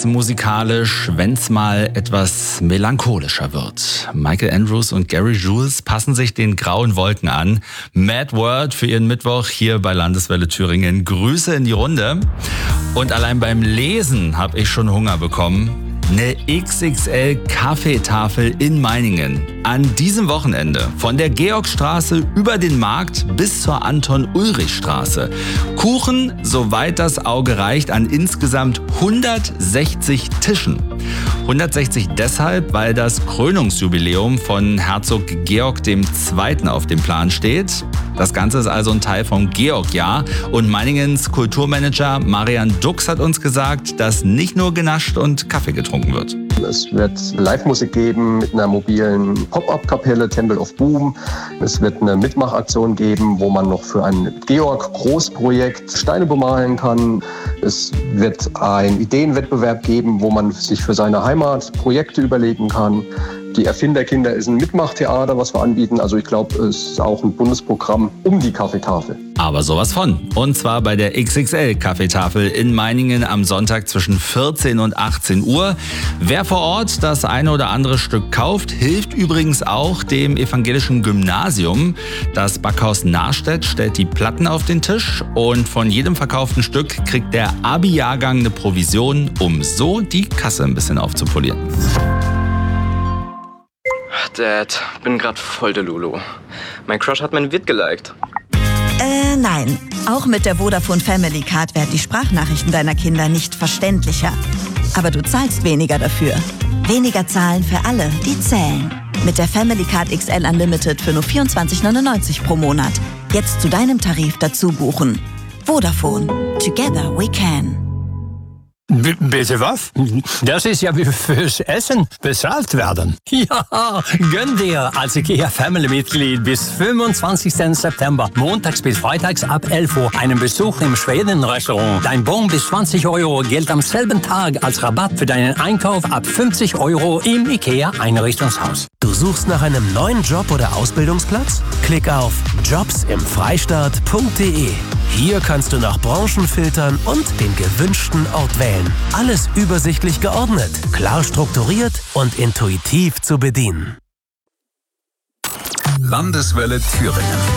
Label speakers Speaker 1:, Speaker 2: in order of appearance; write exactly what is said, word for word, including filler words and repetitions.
Speaker 1: wird's musikalisch, wenn's mal etwas melancholischer wird. Michael Andrews und Gary Jules passen sich den grauen Wolken an. Mad World für ihren Mittwoch hier bei Landeswelle Thüringen. Grüße in die Runde. Und allein beim Lesen habe ich schon Hunger bekommen. Eine X X L-Kaffeetafel in Meiningen. An diesem Wochenende von der Georgstraße über den Markt bis zur Anton-Ulrich-Straße. Kuchen, soweit das Auge reicht, an insgesamt hundertsechzig Tischen. hundertsechzig deshalb, weil das Krönungsjubiläum von Herzog Georg der Zweite. Auf dem Plan steht. Das Ganze ist also ein Teil vom Georg-Jahr. Und Meiningens Kulturmanager Marian Dux hat uns gesagt, dass nicht nur genascht und Kaffee getrunken wird.
Speaker 2: Es wird Live-Musik geben mit einer mobilen Pop-Up-Kapelle, Temple of Boom. Es wird eine Mitmachaktion geben, wo man noch für ein Georg-Großprojekt Steine bemalen kann. Es wird einen Ideenwettbewerb geben, wo man sich für seine Heimat Projekte überlegen kann. Die Erfinderkinder ist ein Mitmachtheater, was wir anbieten. Also ich glaube, es ist auch ein Bundesprogramm um die Kaffeetafel.
Speaker 1: Aber sowas von. Und zwar bei der X X L-Kaffeetafel in Meiningen am Sonntag zwischen vierzehn und achtzehn Uhr. Wer vor Ort das eine oder andere Stück kauft, hilft übrigens auch dem evangelischen Gymnasium. Das Backhaus Nahrstedt stellt die Platten auf den Tisch und von jedem verkauften Stück kriegt der Abi-Jahrgang eine Provision, um so die Kasse ein bisschen aufzupolieren.
Speaker 3: Dad, bin grad voll der Lulu. Mein Crush hat mein Vid geliked.
Speaker 4: Äh, nein. Auch mit der Vodafone Family Card werden die Sprachnachrichten deiner Kinder nicht verständlicher. Aber du zahlst weniger dafür. Weniger zahlen für alle, die zählen. Mit der Family Card X L Unlimited für nur vierundzwanzig neunundneunzig pro Monat. Jetzt zu deinem Tarif dazu buchen. Vodafone. Together we can.
Speaker 5: B- bitte was? Das ist ja wie fürs Essen bezahlt werden. Ja, gönn dir als IKEA-Family-Mitglied bis fünfundzwanzigsten September, montags bis freitags ab elf Uhr, einen Besuch im Schweden-Restaurant. Dein Bon bis zwanzig Euro gilt am selben Tag als Rabatt für deinen Einkauf ab fünfzig Euro im IKEA-Einrichtungshaus.
Speaker 6: Du suchst nach einem neuen Job oder Ausbildungsplatz? Klick auf jobs im freistaat punkt de. Hier kannst du nach Branchen filtern und den gewünschten Ort wählen. Alles übersichtlich geordnet, klar strukturiert und intuitiv zu bedienen.
Speaker 7: Landeswelle Thüringen.